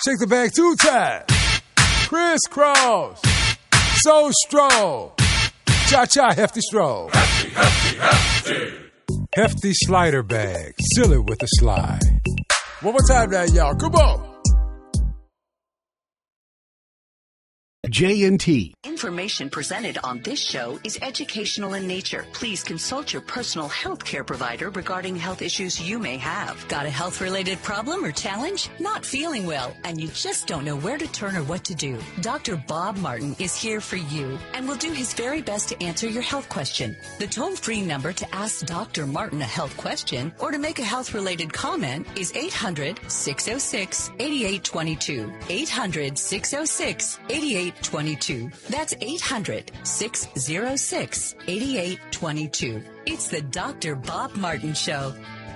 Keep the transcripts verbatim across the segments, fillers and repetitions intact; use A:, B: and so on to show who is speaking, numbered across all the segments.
A: Shake the bag two times. Crisscross. So stroll. Cha-cha hefty stroll.
B: Hefty, hefty, hefty.
A: Hefty slider bag. Seal it with a slide. One more time now, y'all. Come on.
C: J and T.
D: Information presented on this show is educational in nature. Please consult your personal health care provider regarding health issues you may have. Got a health-related problem or challenge? Not feeling well, and you just don't know where to turn or what to do? Doctor Bob Martin is here for you and will do his very best to answer your health question. The toll-free number to ask Doctor Martin a health question or to make a health-related comment is eight hundred, six oh six, eight eight two two. eight hundred, six oh six, eight eight two two. That's eight hundred, six oh six, eight eight two two. It's the Doctor Bob Martin Show.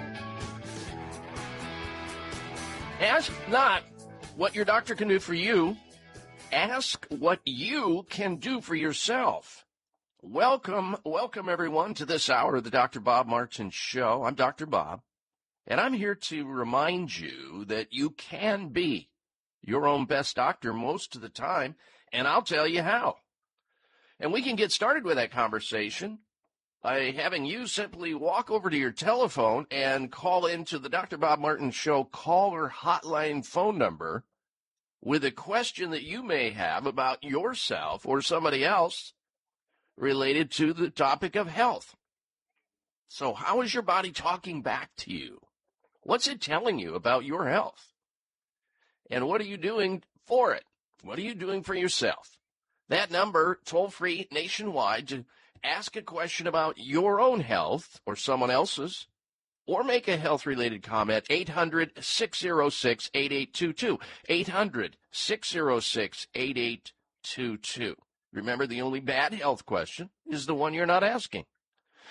E: Ask not what your doctor can do for you. Ask what you can do for yourself. Welcome, welcome everyone to this hour of the Doctor Bob Martin Show. I'm Doctor Bob, and I'm here to remind you that you can be your own best doctor most of the time, and I'll tell you how. And we can get started with that conversation by having you simply walk over to your telephone and call into the Doctor Bob Martin Show caller hotline phone number with a question that you may have about yourself or somebody else related to the topic of health. So how is your body talking back to you? What's it telling you about your health? And what are you doing for it? What are you doing for yourself? That number, toll-free nationwide, to ask a question about your own health or someone else's, or make a health-related comment, eight hundred, six oh six, eight eight two two. eight hundred, six oh six, eight eight two two. Remember, the only bad health question is the one you're not asking.